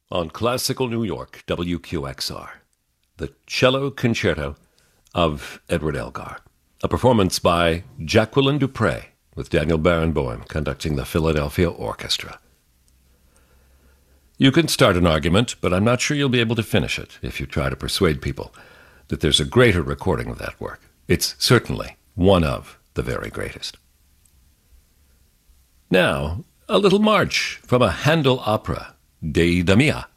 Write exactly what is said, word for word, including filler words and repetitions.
On Classical New York, W Q X R, the Cello Concerto of Edward Elgar, a performance by Jacqueline Dupre, with Daniel Barenboim conducting the Philadelphia Orchestra. You can start an argument, but I'm not sure you'll be able to finish it if you try to persuade people that there's a greater recording of that work. It's certainly one of the very greatest. Now, a little march from a Handel opera, Dei da Mia.